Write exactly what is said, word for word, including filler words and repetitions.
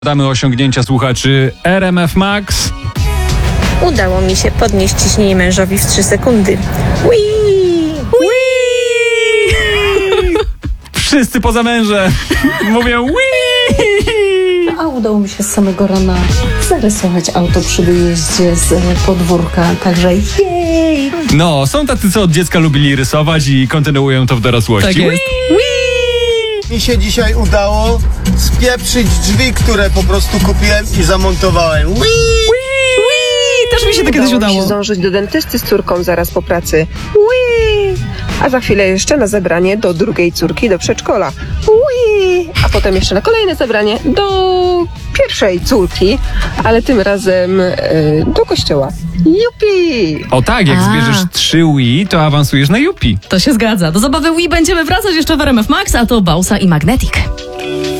Damy osiągnięcia słuchaczy R M F Max. Udało mi się podnieść ciśnienie mężowi w trzy sekundy. Whee! Whee! Wszyscy poza mężem mówią whee! A udało mi się z samego rana zarysować auto przy wyjeździe z podwórka, także jej! No, są tacy, co od dziecka lubili rysować i kontynuują to w dorosłości. Tak jest. Mi się dzisiaj udało spieprzyć drzwi, które po prostu kupiłem i zamontowałem. Whee! Też mi się to kiedyś Udało mi udało. się zdążyć do dentysty z córką zaraz po pracy. Ui! A za chwilę jeszcze na zebranie do drugiej córki do przedszkola. Ui! A potem jeszcze na kolejne zebranie do pierwszej córki, ale tym razem y, do kościoła. Jupi! O tak, jak A. zbierzesz trzy Wii, to awansujesz na Yupi. To się zgadza. Do zabawy Wii będziemy wracać jeszcze w R M F Max, a to Bausa i Magnetic.